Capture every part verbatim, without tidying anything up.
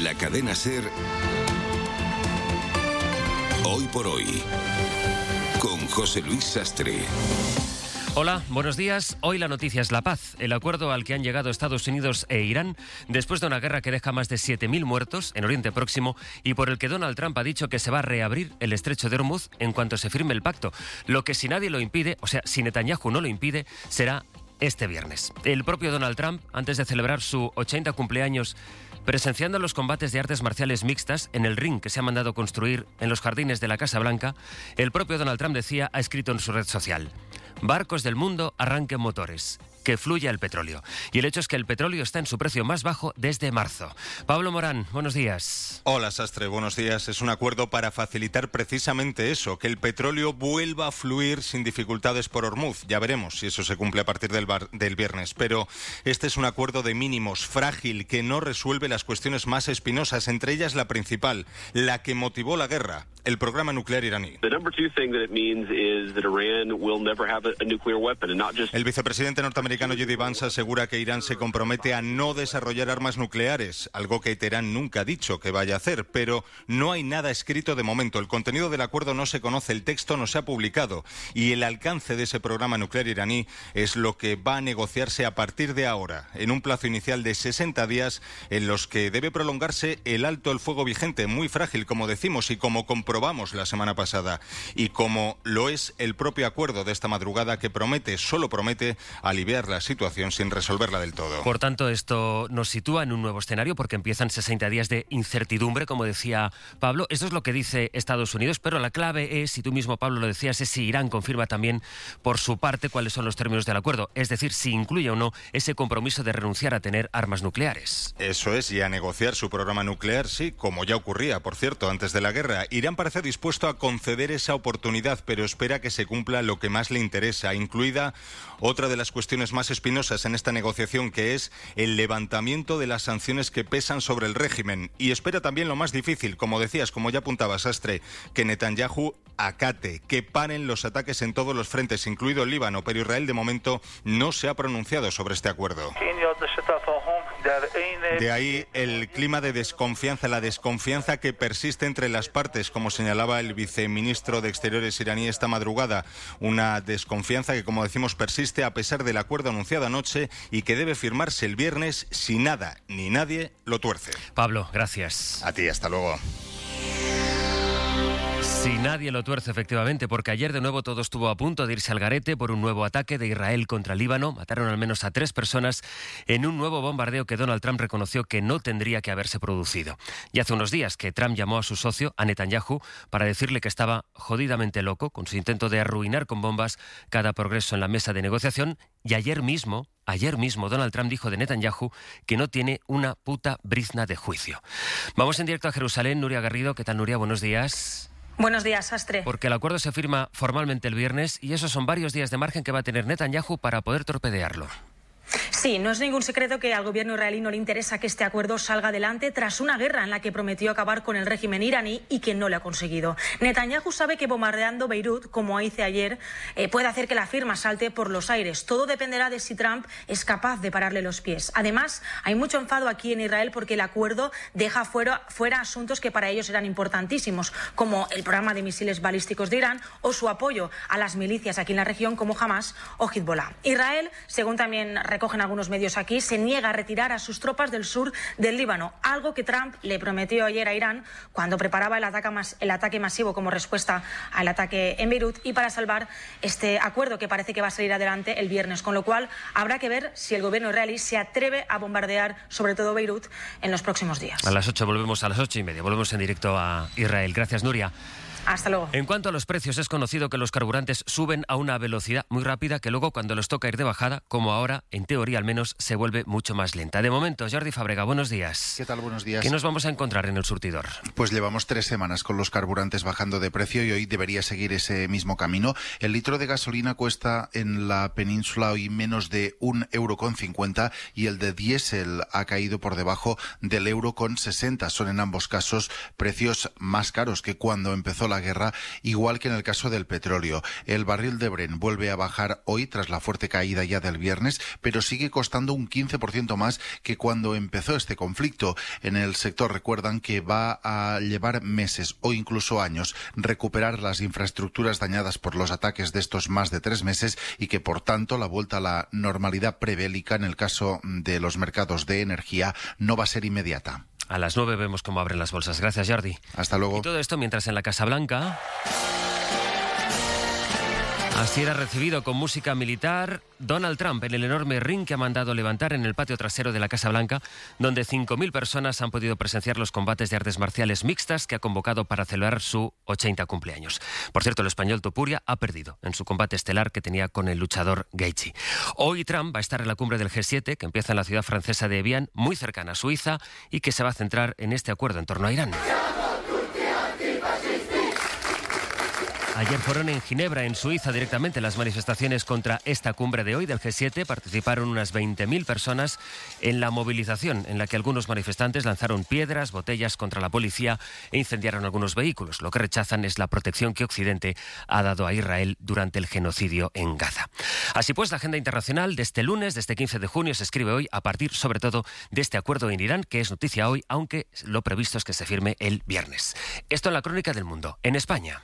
la cadena SER, Hoy por Hoy, con José Luis Sastre. Hola, buenos días. Hoy la noticia es la paz, el acuerdo al que han llegado Estados Unidos e Irán después de una guerra que deja más de siete mil muertos en Oriente Próximo y por el que Donald Trump ha dicho que se va a reabrir el estrecho de Hormuz en cuanto se firme el pacto. Lo que si nadie lo impide, o sea, si Netanyahu no lo impide, será este viernes. El propio Donald Trump, antes de celebrar su ochenta cumpleaños, presenciando los combates de artes marciales mixtas en el ring que se ha mandado construir en los jardines de la Casa Blanca, el propio Donald Trump decía, ha escrito en su red social: barcos del mundo, arranquen motores, que fluya el petróleo. Y el hecho es que el petróleo está en su precio más bajo desde marzo. Pablo Morán, buenos días. Hola, Sastre, buenos días. Es un acuerdo para facilitar precisamente eso, que el petróleo vuelva a fluir sin dificultades por Hormuz. Ya veremos si eso se cumple a partir del, bar, del viernes. Pero este es un acuerdo de mínimos, frágil, que no resuelve las cuestiones más espinosas, entre ellas la principal, la que motivó la guerra, el programa nuclear iraní. El vicepresidente norteamericano J D Vance asegura que Irán se compromete a no desarrollar armas nucleares, algo que Teherán nunca ha dicho que vaya a hacer, pero no hay nada escrito de momento. El contenido del acuerdo no se conoce, el texto no se ha publicado y el alcance de ese programa nuclear iraní es lo que va a negociarse a partir de ahora, en un plazo inicial de sesenta días en los que debe prolongarse el alto el fuego vigente, muy frágil, como decimos y como comprobamos la semana pasada, y como lo es el propio acuerdo de esta madrugada que promete, solo promete, aliviar la situación sin resolverla del todo. Por tanto, esto nos sitúa en un nuevo escenario porque empiezan sesenta días de incertidumbre, como decía Pablo. Esto es lo que dice Estados Unidos, pero la clave es, y tú mismo, Pablo, lo decías, es si Irán confirma también por su parte cuáles son los términos del acuerdo, es decir, si incluye o no ese compromiso de renunciar a tener armas nucleares. Eso es, y a negociar su programa nuclear, sí, como ya ocurría, por cierto, antes de la guerra. Irán parece dispuesto a conceder esa oportunidad, pero espera que se cumpla lo que más le interesa, incluida otra de las cuestiones más espinosas en esta negociación, que es el levantamiento de las sanciones que pesan sobre el régimen. Y espera también lo más difícil, como decías, como ya apuntaba Sastre, que Netanyahu acate, que paren los ataques en todos los frentes, incluido el Líbano, pero Israel de momento no se ha pronunciado sobre este acuerdo. De ahí el clima de desconfianza, la desconfianza que persiste entre las partes, como señalaba el viceministro de Exteriores iraní esta madrugada. Una desconfianza que, como decimos, persiste a pesar del acuerdo anunciado anoche y que debe firmarse el viernes si nada ni nadie lo tuerce. Pablo, gracias. A ti, hasta luego. Si nadie lo tuerce, efectivamente, porque ayer de nuevo todo estuvo a punto de irse al garete por un nuevo ataque de Israel contra Líbano. Mataron al menos a tres personas en un nuevo bombardeo que Donald Trump reconoció que no tendría que haberse producido. Y hace unos días que Trump llamó a su socio, a Netanyahu, para decirle que estaba jodidamente loco con su intento de arruinar con bombas cada progreso en la mesa de negociación. Y ayer mismo, ayer mismo, Donald Trump dijo de Netanyahu que no tiene una puta brizna de juicio. Vamos en directo a Jerusalén. Nuria Garrido, ¿qué tal, Nuria? Buenos días. Buenos días, Sastre. Porque el acuerdo se firma formalmente el viernes y esos son varios días de margen que va a tener Netanyahu para poder torpedearlo. Sí, no es ningún secreto que al gobierno israelí no le interesa que este acuerdo salga adelante tras una guerra en la que prometió acabar con el régimen iraní y que no lo ha conseguido. Netanyahu sabe que bombardeando Beirut, como hice ayer, eh, puede hacer que la firma salte por los aires. Todo dependerá de si Trump es capaz de pararle los pies. Además, hay mucho enfado aquí en Israel porque el acuerdo deja fuera, fuera asuntos que para ellos eran importantísimos, como el programa de misiles balísticos de Irán o su apoyo a las milicias aquí en la región como Hamas o Hezbollah. Israel, según también recogen algunos medios aquí, se niega a retirar a sus tropas del sur del Líbano, algo que Trump le prometió ayer a Irán cuando preparaba el ataque, mas, el ataque masivo como respuesta al ataque en Beirut y para salvar este acuerdo que parece que va a salir adelante el viernes, con lo cual habrá que ver si el gobierno israelí se atreve a bombardear sobre todo Beirut en los próximos días. A las ocho volvemos, a las ocho y media, volvemos en directo a Israel. Gracias, Nuria. Hasta luego. En cuanto a los precios, es conocido que los carburantes suben a una velocidad muy rápida que luego, cuando les toca ir de bajada, como ahora, en teoría al menos, se vuelve mucho más lenta. De momento, Jordi Fàbrega, buenos días. ¿Qué tal? Buenos días. ¿Qué nos vamos a encontrar en el surtidor? Pues llevamos tres semanas con los carburantes bajando de precio y hoy debería seguir ese mismo camino. El litro de gasolina cuesta en la península hoy menos de un euro con cincuenta y el de diésel ha caído por debajo del euro con sesenta. Son en ambos casos precios más caros que cuando empezó la guerra, igual que en el caso del petróleo. El barril de Brent vuelve a bajar hoy tras la fuerte caída ya del viernes, pero sigue sigue costando un quince por ciento más que cuando empezó este conflicto. En el sector recuerdan que va a llevar meses o incluso años recuperar las infraestructuras dañadas por los ataques de estos más de tres meses y que, por tanto, la vuelta a la normalidad prebélica en el caso de los mercados de energía no va a ser inmediata. A las nueve vemos cómo abren las bolsas. Gracias, Jordi. Hasta luego. Y todo esto mientras en la Casa Blanca... Así era recibido con música militar Donald Trump en el enorme ring que ha mandado levantar en el patio trasero de la Casa Blanca, donde cinco mil personas han podido presenciar los combates de artes marciales mixtas que ha convocado para celebrar su ochenta cumpleaños. Por cierto, el español Topuria ha perdido en su combate estelar que tenía con el luchador Gaethje. Hoy Trump va a estar en la cumbre del G siete, que empieza en la ciudad francesa de Evian, muy cercana a Suiza, y que se va a centrar en este acuerdo en torno a Irán. Ayer fueron en Ginebra, en Suiza, directamente las manifestaciones contra esta cumbre de hoy del G siete. Participaron unas veinte mil personas en la movilización, en la que algunos manifestantes lanzaron piedras, botellas contra la policía e incendiaron algunos vehículos. Lo que rechazan es la protección que Occidente ha dado a Israel durante el genocidio en Gaza. Así pues, la agenda internacional de este lunes, de este quince de junio, se escribe hoy a partir, sobre todo, de este acuerdo en Irán, que es noticia hoy, aunque lo previsto es que se firme el viernes. Esto en la crónica del mundo. En España.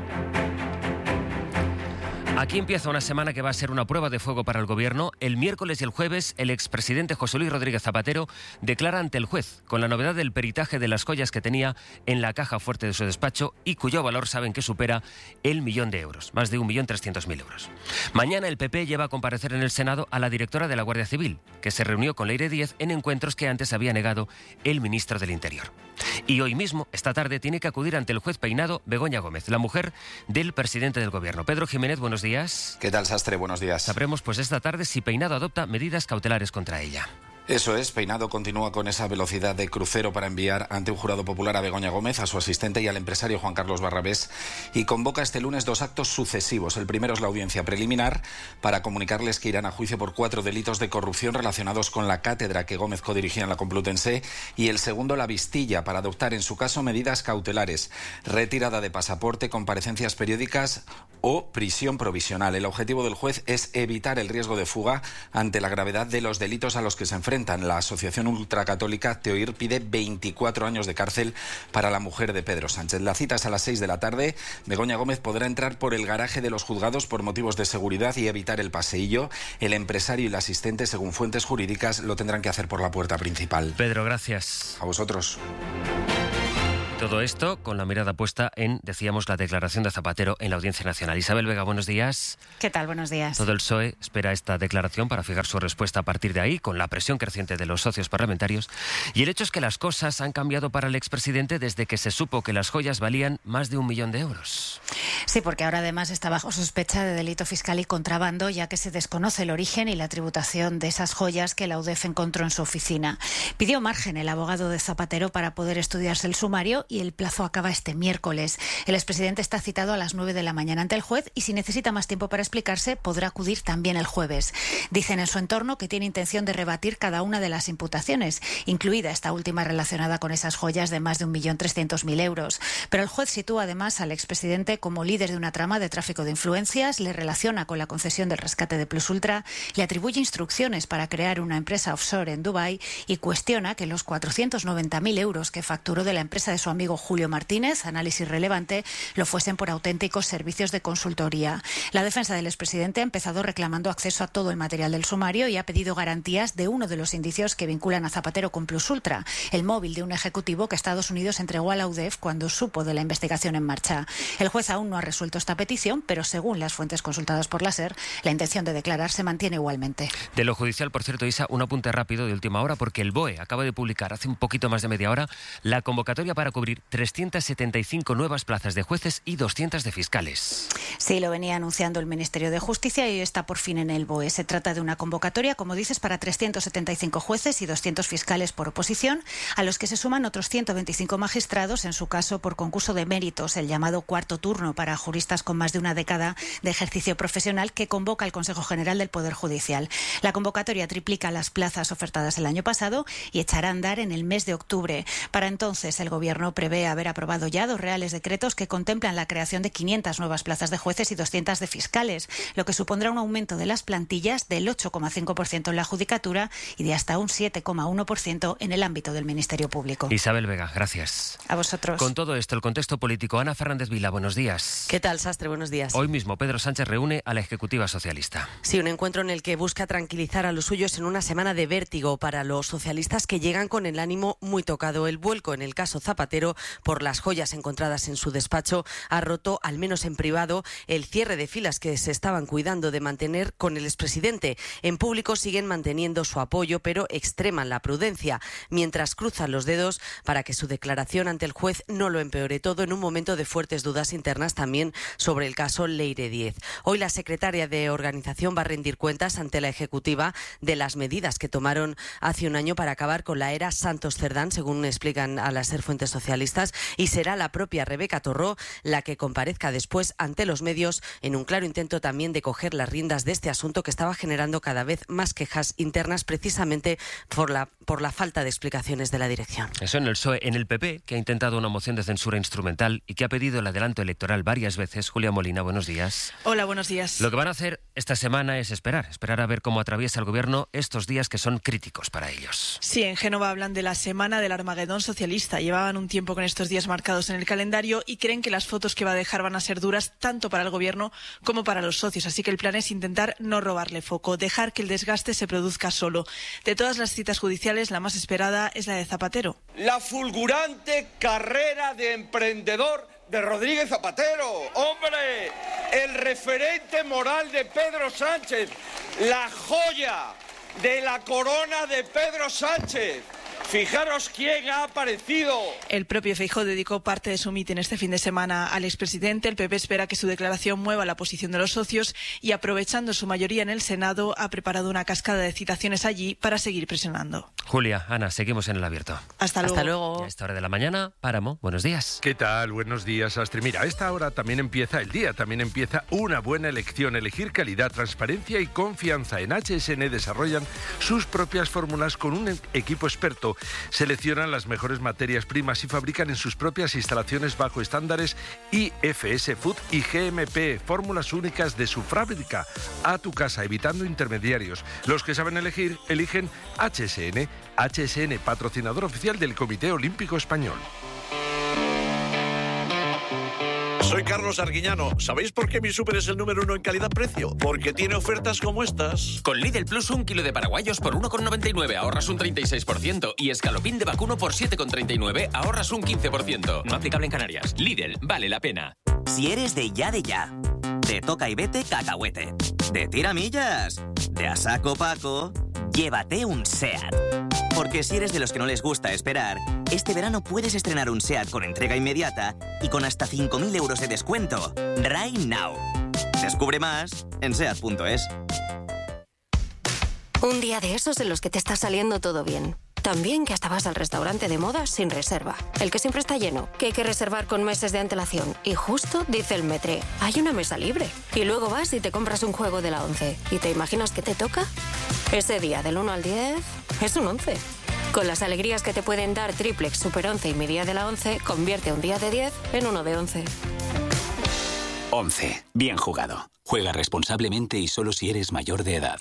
Aquí empieza una semana que va a ser una prueba de fuego para el Gobierno. El miércoles y el jueves, el expresidente José Luis Rodríguez Zapatero declara ante el juez con la novedad del peritaje de las joyas que tenía en la caja fuerte de su despacho y cuyo valor saben que supera el millón de euros, más de un millón trescientos mil euros. Mañana el P P lleva a comparecer en el Senado a la directora de la Guardia Civil, que se reunió con Leire Díez en encuentros que antes había negado el ministro del Interior. Y hoy mismo, esta tarde, tiene que acudir ante el juez Peinado Begoña Gómez, la mujer del presidente del Gobierno. Pedro Jiménez, buenos días. ¿Qué tal, Sastre? Buenos días. Sabremos pues esta tarde si Peinado adopta medidas cautelares contra ella. Eso es, Peinado continúa con esa velocidad de crucero para enviar ante un jurado popular a Begoña Gómez, a su asistente y al empresario Juan Carlos Barrabés, y convoca este lunes dos actos sucesivos. El primero es la audiencia preliminar para comunicarles que irán a juicio por cuatro delitos de corrupción relacionados con la cátedra que Gómez codirigía en la Complutense, y el segundo la vistilla para adoptar en su caso medidas cautelares, retirada de pasaporte, comparecencias periódicas o prisión provisional. El objetivo del juez es evitar el riesgo de fuga ante la gravedad de los delitos a los que se enfrenta. La Asociación Ultracatólica Teoir pide veinticuatro años de cárcel para la mujer de Pedro Sánchez. La cita es a las seis de la tarde. Begoña Gómez podrá entrar por el garaje de los juzgados por motivos de seguridad y evitar el paseillo. El empresario y el asistente, según fuentes jurídicas, lo tendrán que hacer por la puerta principal. Pedro, gracias. A vosotros. Todo esto con la mirada puesta en, decíamos, la declaración de Zapatero en la Audiencia Nacional. Isabel Vega, buenos días. ¿Qué tal? Buenos días. Todo el P S O E espera esta declaración para fijar su respuesta a partir de ahí, con la presión creciente de los socios parlamentarios. Y el hecho es que las cosas han cambiado para el expresidente desde que se supo que las joyas valían más de un millón de euros. Sí, porque ahora además está bajo sospecha de delito fiscal y contrabando, ya que se desconoce el origen y la tributación de esas joyas que la U D E F encontró en su oficina. Pidió margen el abogado de Zapatero para poder estudiarse el sumario y el plazo acaba este miércoles. El expresidente está citado a las nueve de la mañana ante el juez y si necesita más tiempo para explicarse podrá acudir también el jueves. Dicen en su entorno que tiene intención de rebatir cada una de las imputaciones, incluida esta última relacionada con esas joyas de más de un millón trescientos mil euros. Pero el juez sitúa además al expresidente como líder de una trama de tráfico de influencias, le relaciona con la concesión del rescate de Plus Ultra, le atribuye instrucciones para crear una empresa offshore en Dubái y cuestiona que los cuatrocientos noventa mil euros que facturó de la empresa de su amigo Julio Martínez, análisis relevante, lo fuesen por auténticos servicios de consultoría. La defensa del expresidente ha empezado reclamando acceso a todo el material del sumario y ha pedido garantías de uno de los indicios que vinculan a Zapatero con Plus Ultra, el móvil de un ejecutivo que Estados Unidos entregó a la U D E F cuando supo de la investigación en marcha. El juez aún no ha resuelto esta petición, pero según las fuentes consultadas por la SER, la intención de declarar se mantiene igualmente. De lo judicial, por cierto, Isa, un apunte rápido de última hora, porque el B O E acaba de publicar hace un poquito más de media hora la convocatoria para cubrir trescientas setenta y cinco nuevas plazas de jueces y doscientas de fiscales. Sí, lo venía anunciando el Ministerio de Justicia y hoy está por fin en el B O E. Se trata de una convocatoria, como dices, para trescientos setenta y cinco jueces y doscientos fiscales por oposición, a los que se suman otros ciento veinticinco magistrados, en su caso por concurso de méritos, el llamado cuarto turno para juristas con más de una década de ejercicio profesional que convoca el Consejo General del Poder Judicial. La convocatoria triplica las plazas ofertadas el año pasado y echará a andar en el mes de octubre. Para entonces, el Gobierno prevé haber aprobado ya dos reales decretos que contemplan la creación de quinientas nuevas plazas de jueces y doscientas de fiscales, lo que supondrá un aumento de las plantillas del ocho coma cinco por ciento en la Judicatura y de hasta un siete coma uno por ciento en el ámbito del Ministerio Público. Isabel Vega, gracias. A vosotros. Con todo esto, el contexto político. Ana Fernández Vila, buenos días. ¿Qué tal, Sastre? Buenos días. Hoy mismo Pedro Sánchez reúne a la Ejecutiva Socialista. Sí, un encuentro en el que busca tranquilizar a los suyos en una semana de vértigo para los socialistas que llegan con el ánimo muy tocado. El vuelco en el caso Zapatero por las joyas encontradas en su despacho ha roto, al menos en privado, el cierre de filas que se estaban cuidando de mantener con el expresidente. En público siguen manteniendo su apoyo, pero extreman la prudencia, mientras cruzan los dedos para que su declaración ante el juez no lo empeore todo en un momento de fuertes dudas internas también sobre el caso Leire Díez. Hoy la secretaria de Organización va a rendir cuentas ante la Ejecutiva de las medidas que tomaron hace un año para acabar con la era Santos-Cerdán, según explican a las SER fuentes socialistas, y será la propia Rebeca Torró la que comparezca después ante los medios en un claro intento también de coger las riendas de este asunto que estaba generando cada vez más quejas internas precisamente por la, por la falta de explicaciones de la dirección. Eso en el P S O E. En el P P, que ha intentado una moción de censura instrumental y que ha pedido el adelanto electoral varias veces. Julia Molina, buenos días. Hola, buenos días. Lo que van a hacer esta semana es esperar, esperar a ver cómo atraviesa el Gobierno estos días que son críticos para ellos. Sí, en Génova hablan de la semana del Armagedón socialista. Llevaban un tiempo con estos días marcados en el calendario y creen que las fotos que va a dejar van a ser duras tanto para el Gobierno como para los socios. Así que el plan es intentar no robarle foco, dejar que el desgaste se produzca solo. De todas las citas judiciales, la más esperada es la de Zapatero. La fulgurante carrera de emprendedor de Rodríguez Zapatero. ¡Hombre! El referente moral de Pedro Sánchez. La joya de la corona de Pedro Sánchez. Fijaros quién ha aparecido. El propio Feijóo dedicó parte de su mitin este fin de semana al expresidente. El P P espera que su declaración mueva la posición de los socios y, aprovechando su mayoría en el Senado, ha preparado una cascada de citaciones allí para seguir presionando. Julia, Ana, seguimos en el abierto. Hasta luego. Hasta luego. Y a esta hora de la mañana, Páramo, buenos días. ¿Qué tal? Buenos días, Astrid. Mira, a esta hora también empieza el día, también empieza una buena elección. Elegir calidad, transparencia y confianza. En H S N desarrollan sus propias fórmulas con un equipo experto. Seleccionan las mejores materias primas y fabrican en sus propias instalaciones bajo estándares I F S Food y G M P, fórmulas únicas de su fábrica a tu casa, evitando intermediarios. Los que saben elegir, eligen H S N. H S N, patrocinador oficial del Comité Olímpico Español. Soy Carlos Arguiñano. ¿Sabéis por qué mi súper es el número uno en calidad-precio? Porque tiene ofertas como estas. Con Lidl Plus, un kilo de paraguayos por uno con noventa y nueve, ahorras un treinta y seis por ciento. Y escalopín de vacuno por siete con treinta y nueve, ahorras un quince por ciento. No aplicable en Canarias. Lidl, vale la pena. Si eres de ya de ya, de toca y vete cacahuete, de tiramillas, de a saco Paco, llévate un SEAT. Porque si eres de los que no les gusta esperar, este verano puedes estrenar un SEAT con entrega inmediata y con hasta cinco mil euros de descuento. Right now. Descubre más en seat punto es. Un día de esos en los que te está saliendo todo bien. También que hasta vas al restaurante de moda sin reserva. El que siempre está lleno, que hay que reservar con meses de antelación. Y justo dice el metre, hay una mesa libre. Y luego vas y te compras un juego de la once. ¿Y te imaginas que te toca? Ese día del uno al diez es un once. Con las alegrías que te pueden dar Triplex, Super once y mi día de la once, convierte un día de diez en uno de once. once. Bien jugado. Juega responsablemente y solo si eres mayor de edad.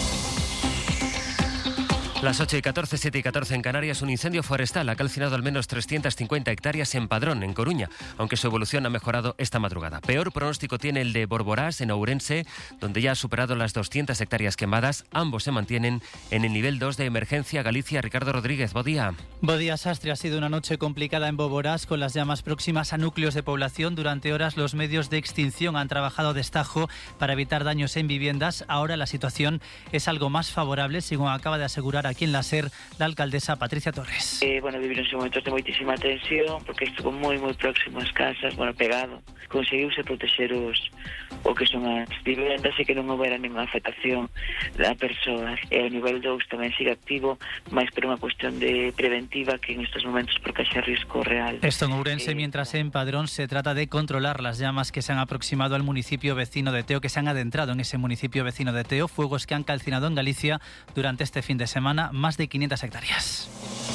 Las ocho y catorce, siete y catorce en Canarias, un incendio forestal ha calcinado al menos trescientas cincuenta hectáreas en Padrón, en Coruña, aunque su evolución ha mejorado esta madrugada. Peor pronóstico tiene el de Borborás, en Ourense, donde ya ha superado las doscientas hectáreas quemadas. Ambos se mantienen en el nivel dos de emergencia. Galicia, Ricardo Rodríguez, buen día. Buen día, Sastre. Ha sido una noche complicada en Borborás, con las llamas próximas a núcleos de población. Durante horas los medios de extinción han trabajado a destajo para evitar daños en viviendas. Ahora la situación es algo más favorable, según acaba de asegurar aquí en la SER la alcaldesa Patricia Torres. Eh, bueno, vivironse momentos de moitísima tensión porque estuvo moi moi próximo ás casas, bueno, pegado. Conseguiuse proteger os o que son as vivendas e que non houbera ninguna afectación da persoa. E o nivel dous tamén sigue activo, máis por unha cuestión de preventiva que en estes momentos porque hai risco real. Esto en Ourense, eh, mientras en Padrón se trata de controlar las llamas que se han aproximado al municipio vecino de Teo, que se han adentrado en ese municipio vecino de Teo, fuegos que han calcinado en Galicia durante este fin de semana más de quinientas hectáreas.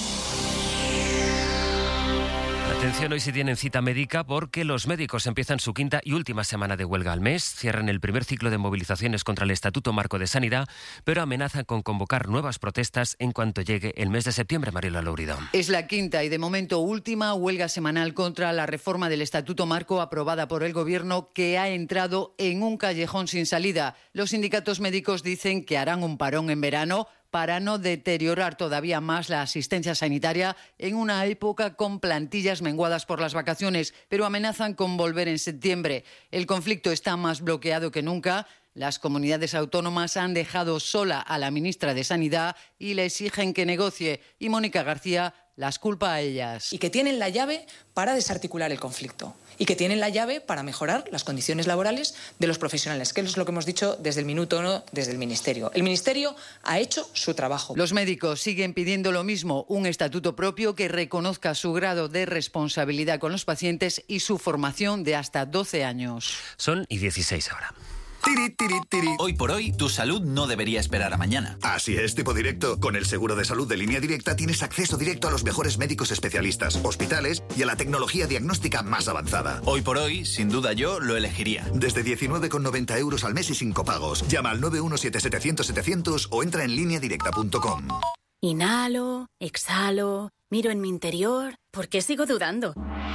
Atención, hoy sí tienen cita médica porque los médicos empiezan su quinta y última semana de huelga al mes, cierran el primer ciclo de movilizaciones contra el Estatuto Marco de Sanidad, pero amenazan con convocar nuevas protestas en cuanto llegue el mes de septiembre. Mariela Lourido. Es la quinta y de momento última huelga semanal contra la reforma del Estatuto Marco aprobada por el Gobierno, que ha entrado en un callejón sin salida. Los sindicatos médicos dicen que harán un parón en verano para no deteriorar todavía más la asistencia sanitaria en una época con plantillas menguadas por las vacaciones, pero amenazan con volver en septiembre. El conflicto está más bloqueado que nunca. Las comunidades autónomas han dejado sola a la ministra de Sanidad y le exigen que negocie, y Mónica García las culpa a ellas. Y que tienen la llave para desarticular el conflicto y que tienen la llave para mejorar las condiciones laborales de los profesionales, que es lo que hemos dicho desde el minuto uno desde el Ministerio. El Ministerio ha hecho su trabajo. Los médicos siguen pidiendo lo mismo, un estatuto propio que reconozca su grado de responsabilidad con los pacientes y su formación de hasta doce años. Son y dieciséis ahora. Tiri, tiri, tiri. Hoy por hoy, tu salud no debería esperar a mañana. Así es, tipo directo. Con el seguro de salud de Línea Directa tienes acceso directo a los mejores médicos especialistas, hospitales y a la tecnología diagnóstica más avanzada. Hoy por hoy, sin duda yo lo elegiría. Desde diecinueve con noventa euros al mes y sin copagos. Llama al nueve uno siete setecientos setecientos o entra en línea directa punto com. Inhalo, exhalo, miro en mi interior. ¿Por qué sigo dudando?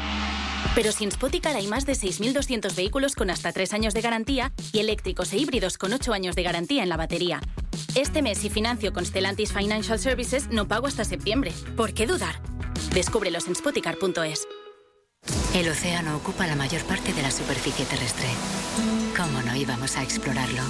Pero si en Spoticar hay más de seis mil doscientos vehículos con hasta tres años de garantía y eléctricos e híbridos con ocho años de garantía en la batería. Este mes, si financio con Stellantis Financial Services, no pago hasta septiembre. ¿Por qué dudar? Descúbrelos en spoticar punto es. El océano ocupa la mayor parte de la superficie terrestre. ¿Cómo no íbamos a explorarlo?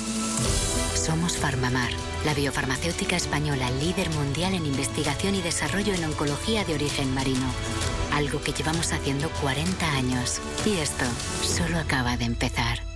Somos Farmamar, la biofarmacéutica española líder mundial en investigación y desarrollo en oncología de origen marino. Algo que llevamos haciendo cuarenta años. Y esto solo acaba de empezar.